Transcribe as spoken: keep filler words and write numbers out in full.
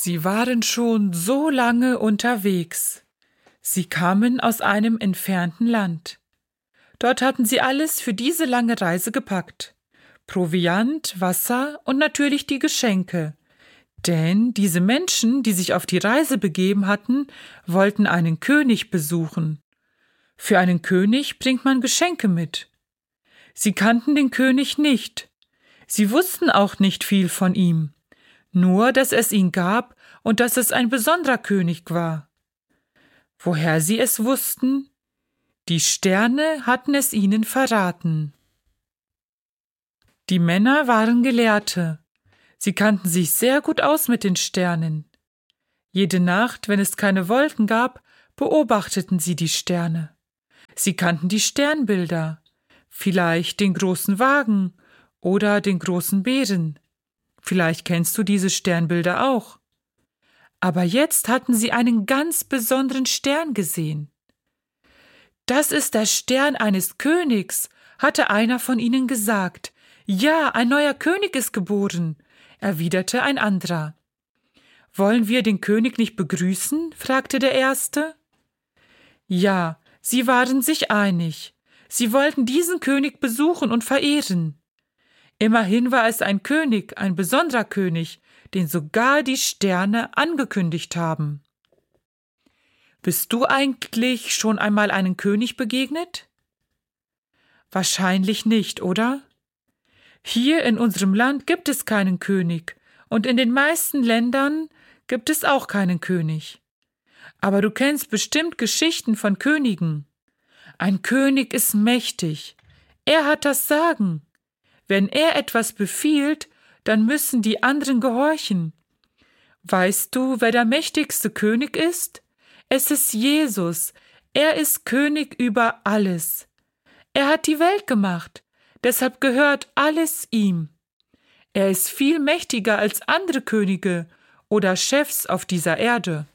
Sie waren schon so lange unterwegs. Sie kamen aus einem entfernten Land. Dort hatten sie alles für diese lange Reise gepackt: Proviant, Wasser und natürlich die Geschenke. Denn diese Menschen, die sich auf die Reise begeben hatten, wollten einen König besuchen. Für einen König bringt man Geschenke mit. Sie kannten den König nicht. Sie wussten auch nicht viel von ihm, nur dass es ihn gab und dass es ein besonderer König war. Woher sie es wussten? Die Sterne hatten es ihnen verraten. Die Männer waren Gelehrte. Sie kannten sich sehr gut aus mit den Sternen. Jede Nacht, wenn es keine Wolken gab, beobachteten sie die Sterne. Sie kannten die Sternbilder, vielleicht den großen Wagen oder den großen Bären. Vielleicht kennst du diese Sternbilder auch. Aber jetzt hatten sie einen ganz besonderen Stern gesehen. Das ist der Stern eines Königs, hatte einer von ihnen gesagt. Ja, ein neuer König ist geboren, erwiderte ein anderer. Wollen wir den König nicht begrüßen? Fragte der Erste. Ja, sie waren sich einig. Sie wollten diesen König besuchen und verehren. Immerhin war es ein König, ein besonderer König, den sogar die Sterne angekündigt haben. Bist du eigentlich schon einmal einem König begegnet? Wahrscheinlich nicht, oder? Hier in unserem Land gibt es keinen König und in den meisten Ländern gibt es auch keinen König. Aber du kennst bestimmt Geschichten von Königen. Ein König ist mächtig. Er hat das Sagen. Wenn er etwas befiehlt, dann müssen die anderen gehorchen. Weißt du, wer der mächtigste König ist? Es ist Jesus. Er ist König über alles. Er hat die Welt gemacht. Deshalb gehört alles ihm. Er ist viel mächtiger als andere Könige oder Chefs auf dieser Erde.